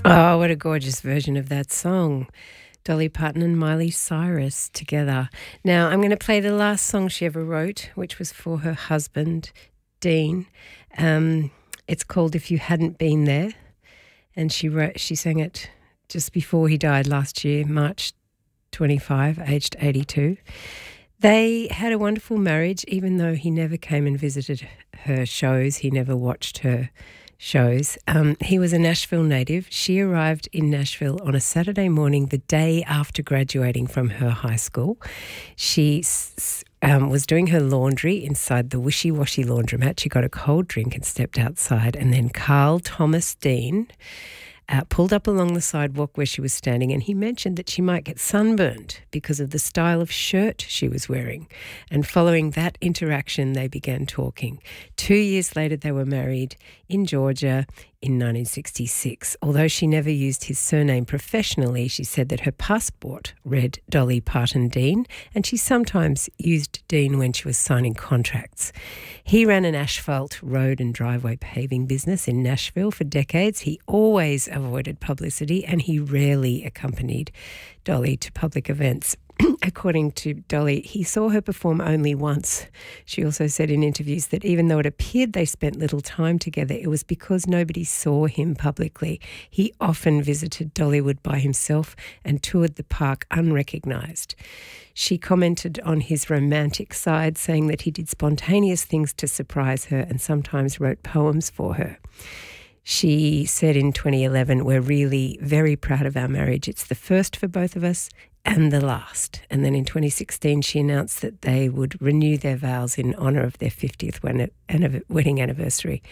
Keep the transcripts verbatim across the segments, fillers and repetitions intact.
Oh, what a gorgeous version of that song. Dolly Parton and Miley Cyrus together. Now, I'm going to play the last song she ever wrote, which was for her husband, Dean. Um, it's called If You Hadn't Been There, and she wrote, she sang it just before he died last year, March twenty-five, aged eighty-two. They had a wonderful marriage, even though he never came and visited her shows. He never watched her shows. Um, he was a Nashville native. She arrived in Nashville on a Saturday morning, the day after graduating from her high school. She um, was doing her laundry inside the Wishy Washy laundromat. She got a cold drink and stepped outside, and then Carl Thomas Dean Uh, pulled up along the sidewalk where she was standing, and he mentioned that she might get sunburned because of the style of shirt she was wearing. And following that interaction, they began talking. Two years later, they were married in Georgia in nineteen sixty-six. Although she never used his surname professionally, she said that her passport read Dolly Parton Dean, and she sometimes used Dean when she was signing contracts. He ran an asphalt road and driveway paving business in Nashville for decades. He always avoided publicity, and he rarely accompanied Dolly to public events. According to Dolly, he saw her perform only once. She also said in interviews that even though it appeared they spent little time together, it was because nobody saw him publicly. He often visited Dollywood by himself and toured the park unrecognised. She commented on his romantic side, saying that he did spontaneous things to surprise her and sometimes wrote poems for her. She said in twenty eleven, "We're really very proud of our marriage. It's the first for both of us and the last." And then in twenty sixteen, she announced that they would renew their vows in honour of their fiftieth wedding anniversary.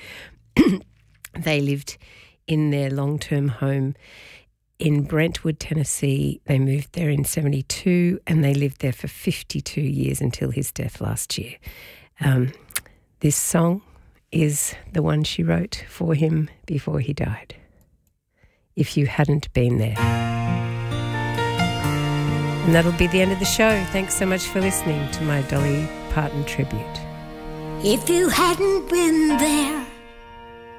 They lived in their long-term home in Brentwood, Tennessee. They moved there in seventy-two, and they lived there for fifty-two years until his death last year. Um, this song is the one she wrote for him before he died. If You Hadn't Been There. And that'll be the end of the show. Thanks so much for listening to my Dolly Parton tribute. If you hadn't been there,